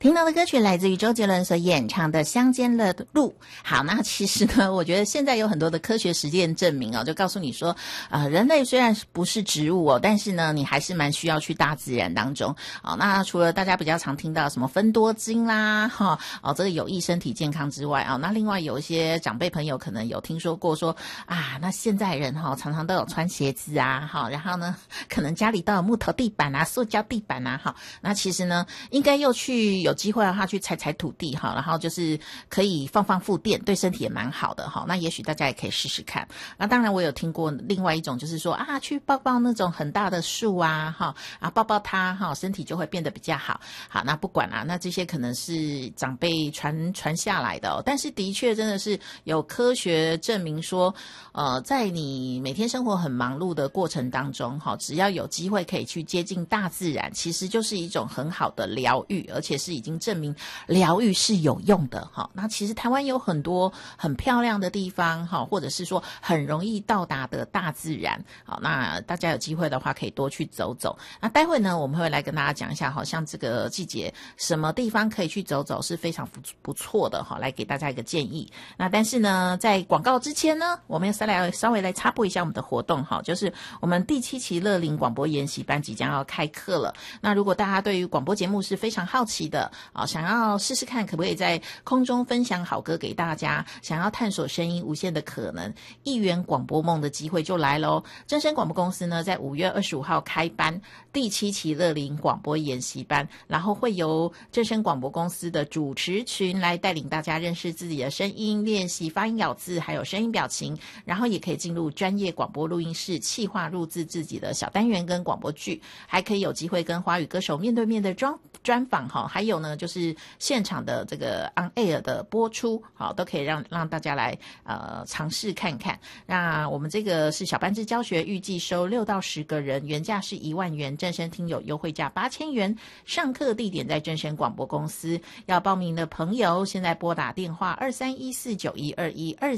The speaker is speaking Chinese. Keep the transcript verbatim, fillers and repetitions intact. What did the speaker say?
听到的歌曲来自于周杰伦所演唱的《乡间的路》。好，那其实呢，我觉得现在有很多的科学实践证明哦，就告诉你说，呃，人类虽然不是植物哦，但是呢，你还是蛮需要去大自然当中。哦，那除了大家比较常听到什么分多精啦，哈，哦，这个有益身体健康之外啊、哦，那另外有一些长辈朋友可能有听说过说啊，那现在人哈、哦、常常都有穿鞋子啊，哈，然后呢，可能家里都有木头地板啊、塑胶地板啊，哈，那其实呢，应该又去有机会的话去踩踩土地哈，然后就是可以放放负电，对身体也蛮好的哈。那也许大家也可以试试看。那当然我有听过另外一种，就是说啊，去抱抱那种很大的树啊，哈啊抱抱它哈，身体就会变得比较好。好，那不管啦、啊，那这些可能是长辈传传下来的哦，但是的确真的是有科学证明说，呃，在你每天生活很忙碌的过程当中，哈，只要有机会可以去接近大自然，其实就是一种很好的疗愈，而且是已经证明疗愈是有用的哈。那其实台湾有很多很漂亮的地方哈，或者是说很容易到达的大自然。好，那大家有机会的话可以多去走走。那待会呢，我们会来跟大家讲一下，好像这个季节什么地方可以去走走是非常不不错的哈，来给大家一个建议。那但是呢，在广告之前呢，我们要来稍微来插播一下我们的活动哈，就是我们第七期乐龄广播研习班即将要开课了。那如果大家对于广播节目是非常好奇的啊，想要试试看可不可以在空中分享好歌给大家，想要探索声音无限的可能，一圆广播梦的机会就来咯。正声广播公司呢，在五月二十五号开班第七期乐龄广播研习班，然后会由正声广播公司的主持群来带领大家认识自己的声音，练习发音咬字还有声音表情，然后也可以进入专业广播录音室企划录制自己的小单元跟广播剧，还可以有机会跟华语歌手面对面的专专访哈，还有呢就是现场的这个 on air 的播出，好，都可以让让大家来呃尝试看看。那我们这个是小班制教学，预计收六到十个人，原价是一万元，正声听友优惠价八千元。上课地点在正声广播公司，要报名的朋友现在拨打电话二三一四九一二一二